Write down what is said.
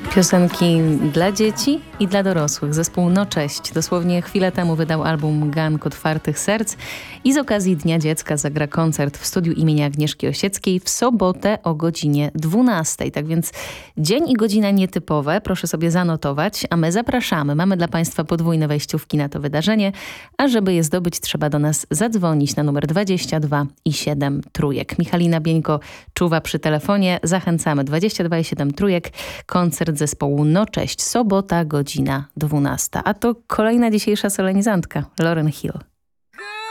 Piosenki dla dzieci i dla dorosłych. Zespół No Cześć dosłownie chwilę temu wydał album Gang Otwartych Serc i z okazji Dnia Dziecka zagra koncert w studiu imienia Agnieszki Osieckiej w sobotę o godzinie 12. Tak więc dzień i godzina nietypowe, proszę sobie zanotować, a my zapraszamy. Mamy dla Państwa podwójne wejściówki na to wydarzenie, a żeby je zdobyć, trzeba do nas zadzwonić na numer 22 i 7 trójek. Michalina Bieńko czuwa przy telefonie. Zachęcamy. 22 i 7 trójek. Koncert zespołu No Cześć. Sobota, godzina 12. A to kolejna dzisiejsza solenizantka, Lauryn Hill.